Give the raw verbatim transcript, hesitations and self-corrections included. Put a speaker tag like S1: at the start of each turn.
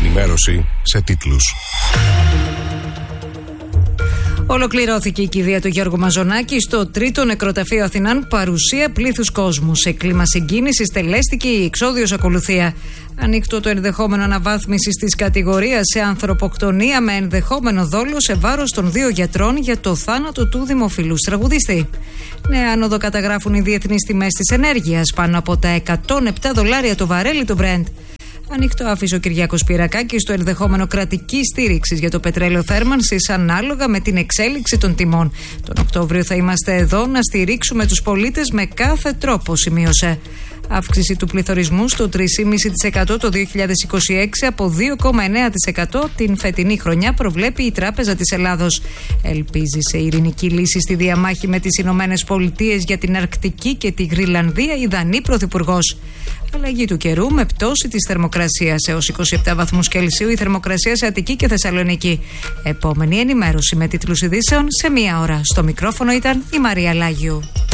S1: ενημέρωση σε τίτλους.
S2: Ολοκληρώθηκε η κηδεία του Γιώργου Μαζονάκη στο τρίτο νεκροταφείο Αθηνών, παρουσία πλήθους κόσμου. Σε κλίμα συγκίνησης τελέστηκε η εξόδιος ακολουθία. Ανοιχτό το ενδεχόμενο αναβάθμισης της κατηγορίας σε ανθρωποκτονία με ενδεχόμενο δόλο σε βάρος των δύο γιατρών για το θάνατο του δημοφιλούς τραγουδιστή. Νέα άνοδο καταγράφουν οι διεθνείς τιμές της ενέργειας, πάνω από τα εκατόν επτά δολάρια το βαρέλι του Brent. Ανοιχτό άφησε ο Κυριάκος Πυρακάκης στο ενδεχόμενο κρατική στήριξη για το πετρέλαιο θέρμανσης ανάλογα με την εξέλιξη των τιμών. Τον Οκτώβριο θα είμαστε εδώ να στηρίξουμε τους πολίτες με κάθε τρόπο, σημείωσε. Αύξηση του πληθωρισμού στο τρία κόμμα πέντε τοις εκατό το δύο χιλιάδες είκοσι έξι από δύο κόμμα εννέα τοις εκατό την φετινή χρονιά, προβλέπει η Τράπεζα της Ελλάδος. Ελπίζει σε ειρηνική λύση στη διαμάχη με τις Ηνωμένες Πολιτείες για την Αρκτική και τη Γρυλανδία η Δανή Πρωθυπουργός. Αλλαγή του καιρού με πτώση της θερμοκρασίας έως είκοσι επτά βαθμούς Κελσίου, η θερμοκρασία σε Αττική και Θεσσαλονίκη. Επόμενη ενημέρωση με τίτλους ειδήσεων σε μία ώρα. Στο μικρόφωνο ήταν η Μαρία Λάγιου.